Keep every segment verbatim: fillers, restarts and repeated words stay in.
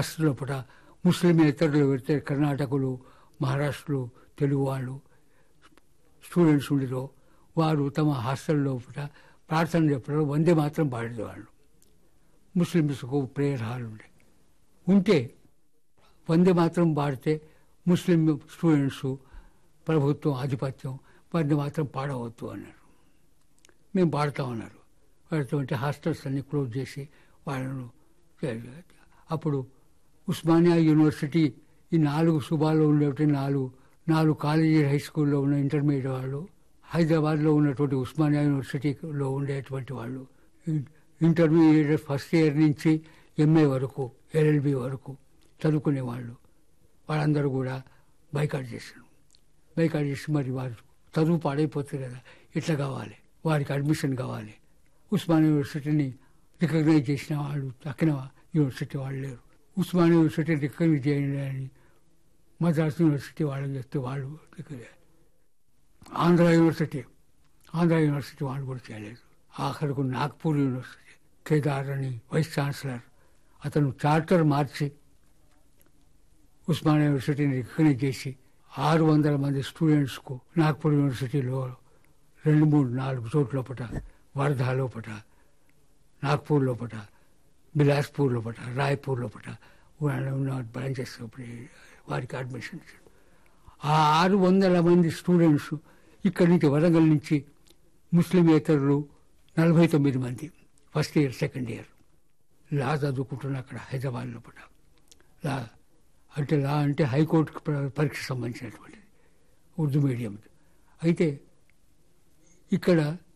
Hostel లోపల ముస్లిమేతరులు పెడితే కర్ణాటకలు, మహారాష్ట్రలు, తెలుగు వాళ్ళు స్టూడెంట్స్ ఉండిరో వారు తమ హాస్టల్ లోపల ప్రార్థన చెప్పడం వందే మాత్రం పాడేవాళ్ళు. ముస్లిమ్స్కు ప్రేయర్ హాల్ ఉండే ఉంటే వందే మాత్రం పాడితే ముస్లిం స్టూడెంట్స్ ప్రభుత్వం ఆధిపత్యం వందే మాత్రం పాడవద్దు అన్నారు. మేము పాడతామన్నారు. పాడుతూ ఉంటే హాస్టల్స్ అన్ని క్లోజ్ చేసి వాళ్ళను అప్పుడు ఉస్మానియా యూనివర్సిటీ ఈ నాలుగు సుబాలో ఉండేటువంటి నాలుగు నాలుగు కాలేజీ హై స్కూల్లో ఉన్న ఇంటర్మీడియట్ వాళ్ళు, హైదరాబాద్లో ఉన్నటువంటి ఉస్మానియా యూనివర్సిటీలో ఉండేటువంటి వాళ్ళు ఇంటర్మీడియట్ ఫస్ట్ ఇయర్ నుంచి ఎంఏ వరకు ఎల్ఎల్బి వరకు చదువుకునే వాళ్ళు వాళ్ళందరూ కూడా బైకాట్ చేశారు. బైకాట్ చేసి మరి వారు చదువు పాడైపోతుంది కదా, ఎట్లా కావాలి, వారికి అడ్మిషన్ కావాలి. ఉస్మానియా యూనివర్సిటీని రికగ్నైజ్ చేసిన వాళ్ళు తక్కిన యూనివర్సిటీ వాళ్ళు లేరు. ఉస్మానియా యూనివర్సిటీ రికగ్నైజ్ చేయండి అని మద్రాస్ యూనివర్సిటీ వాళ్ళకి చెప్తే వాళ్ళు ఆంధ్ర యూనివర్సిటీ ఆంధ్ర యూనివర్సిటీ వాళ్ళు కూడా చేయలేదు. ఆఖరకు నాగ్పూర్ యూనివర్సిటీ కేదార్ అని వైస్ ఛాన్సలర్ అతను చార్టర్ మార్చి ఉస్మానియా యూనివర్సిటీని రికగ్నైజ్ చేసి ఆరు వందల మంది స్టూడెంట్స్కు నాగ్పూర్ యూనివర్సిటీలో రెండు మూడు నాలుగు చోట్ల లోపల, వర్ధా లోపల, నాగ్పూర్ లోపల, బిలాస్పూర్ లోపల, రాయ్పూర్ లోపల ఉన్న బ్రాంచెస్ వారికి అడ్మిషన్ ఇచ్చాడు. ఆ ఆరు వందల మంది స్టూడెంట్స్ ఇక్కడి నుంచి వరంగల్ నుంచి ముస్లిమేతరులు నలభై తొమ్మిది మంది ఫస్ట్ ఇయర్ సెకండ్ ఇయర్ లా చదువుకుంటున్న అక్కడ హైదరాబాద్ లోపల. లా అంటే లా అంటే హైకోర్టు పరీక్ష సంబంధించినటువంటిది ఉర్దూ మీడియం. అయితే ఇక్కడ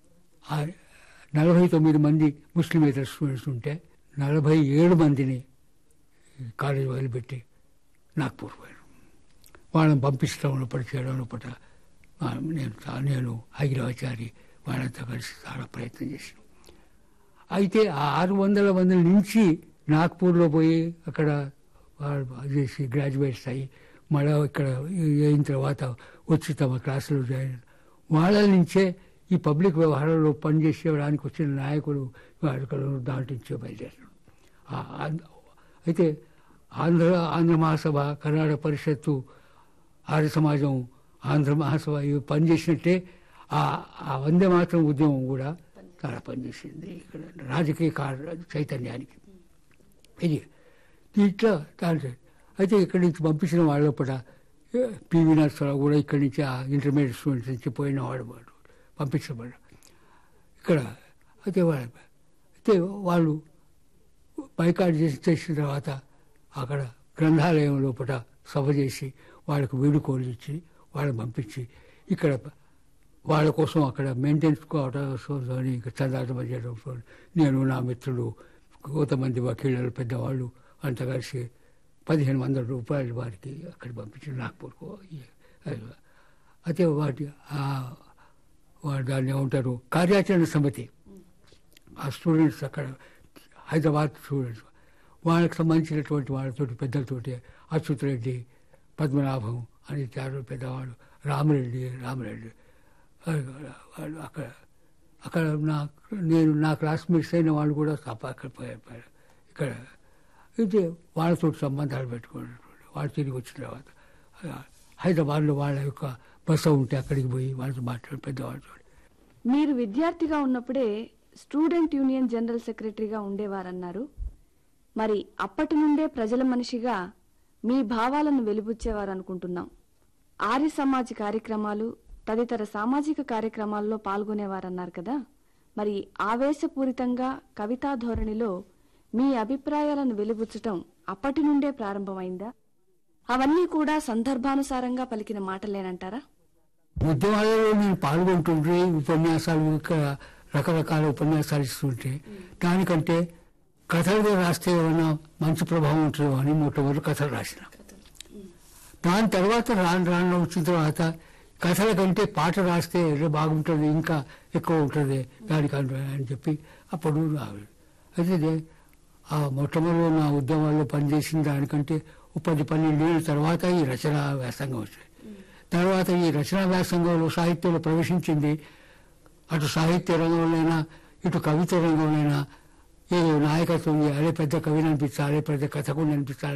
నలభై తొమ్మిది మంది ముస్లిమేతర స్టూడెంట్స్ ఉంటే నలభై ఏడు మందిని కాలేజీ వదిలిపెట్టి నాగ్పూర్ పోయారు. వాళ్ళని పంపించడం లోపల చేయడం లోపల నేను నేను హైదరాబాచారి వాళ్ళంతా కలిసి చాలా ప్రయత్నం చేశాను. అయితే ఆ ఆరు వందల మంది నుంచి నాగ్పూర్లో పోయి అక్కడ చేసి గ్రాడ్యుయేట్స్ అయ్యి మళ్ళీ ఇక్కడ అయిన తర్వాత వచ్చి తమ క్లాసులో జాయిన్ వాళ్ళ నుంచే ఈ పబ్లిక్ వ్యవహారంలో పనిచేసేయడానికి వచ్చిన నాయకులు వాడుకలు దాటించే బయలుదేరారు. అయితే ఆంధ్ర ఆంధ్ర మహాసభ, కర్ణాటక పరిషత్తు, ఆర్య సమాజం, ఆంధ్ర మహాసభ ఇవి పనిచేసినట్టే ఆ వందే మాత్రం ఉద్యమం కూడా చాలా పనిచేసింది ఇక్కడ రాజకీయ చైతన్యానికి. ఇది ఇట్లా దాంట్లో అయితే ఇక్కడి నుంచి పంపించిన వాళ్ళ పట పివి నరసరావు కూడా ఇక్కడి నుంచి ఆ ఇంటర్మీడియట్ స్టూడెంట్స్ నుంచి పోయిన వాడు వాడు పంపించబడ్డారు ఇక్కడ. అయితే వాళ్ళ అయితే వాళ్ళు బైకాట్ చేసి చేసిన తర్వాత అక్కడ గ్రంథాలయం లోపల సభ చేసి వాళ్ళకు వీడుకోలు ఇచ్చి వాళ్ళని పంపించి ఇక్కడ వాళ్ళ కోసం అక్కడ మెయింటెనెన్స్ కోవడం ఇంకా చందాటం చేయడం నేను నా మిత్రులు కొంతమంది వకీళ్ళు పెద్దవాళ్ళు అంతా కలిసి పదిహేను వందల రూపాయలు వారికి అక్కడ పంపించి నాగ్పూర్కు. అయితే వాటి వాడు దాన్ని ఏమంటారు కార్యాచరణ సమితి, ఆ స్టూడెంట్స్ అక్కడ హైదరాబాద్ స్టూడెంట్స్ వాళ్ళకి సంబంధించినటువంటి వాళ్ళతోటి పెద్దలతోటి అచ్యుత్ రెడ్డి, పద్మనాభం అని చారు పెద్దవాళ్ళు, రామరెడ్డి రామరెడ్డి వాళ్ళు అక్కడ అక్కడ నా నేను నా క్లాస్మేట్స్ అయిన వాళ్ళు కూడా అక్కడ పోయారు. ఇక్కడ అయితే వాళ్ళతో సంబంధాలు పెట్టుకున్నటువంటి వాళ్ళు తిరిగి వచ్చిన తర్వాత హైదరాబాద్లో వాళ్ళ యొక్క బస ఉంటే అక్కడికి పోయి వాళ్ళతో మాట్లాడి పెద్దవాళ్ళతో. మీరు విద్యార్థిగా ఉన్నప్పుడే స్టూడెంట్ యూనియన్ జనరల్ సెక్రటరీగా ఉండేవారన్నారు. మరి అప్పటి నుండే ప్రజల మనిషిగా మీ భావాలను వెలిబుచ్చేవారు అనుకుంటున్నాం. ఆర్య సమాజ్ కార్యక్రమాలు తదితర సామాజిక కార్యక్రమాల్లో పాల్గొనేవారన్నారు కదా. మరి ఆవేశపూరితంగా కవితా ధోరణిలో మీ అభిప్రాయాలను వెలిబుచ్చటం అప్పటి నుండే ప్రారంభమైందా? అవన్నీ కూడా సందర్భానుసారంగా పలికిన మాటలేనంటారా? ఉద్యమాలలో నేను పాల్గొంటుంటే ఉపన్యాసాలు రకరకాల ఉపన్యాసాలు ఇస్తుంటే దానికంటే కథలుగా రాస్తే ఏమైనా మంచి ప్రభావం ఉంటుందో అని మొట్టమొదటి కథలు రాసిన. దాని తర్వాత రాను రాను వచ్చిన తర్వాత కథల కంటే పాట రాస్తే బాగుంటుంది, ఇంకా ఎక్కువ ఉంటుంది దానికంటే అని చెప్పి అప్పుడు అయితే ఆ మొట్టమొదటి నా ఉద్యమాల్లో పనిచేసిన దానికంటే పది పన్నెండేళ్ళ తర్వాత ఈ రచనా వ్యాసంగం వచ్చాయి. తర్వాత ఈ రచనా వ్యాసంగంలో సాహిత్యంలో ప్రవేశించింది. అటు సాహిత్య రంగంలోనైనా ఇటు కవిత రంగంలోనైనా ఏదో నాయకత్వం, అదే పెద్ద కవిని అనిపించాలి, పెద్ద కథకుని అనిపించాలి